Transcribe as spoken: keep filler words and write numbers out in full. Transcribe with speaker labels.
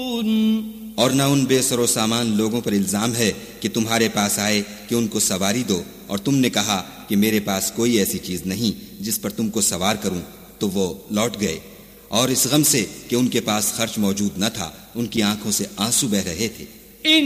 Speaker 1: और न उन बेसरो सामान लोगों पर इल्जाम है कि तुम्हारे पास आए कि उनको सवारी दो, और तुमने कहा कि मेरे पास कोई ऐसी चीज नहीं जिस पर तुमको सवार करूं, तो वो लौट गए। और इस गम से कि उनके पास खर्च मौजूद न था, उनकी आंखों से आंसू बह रहे थे।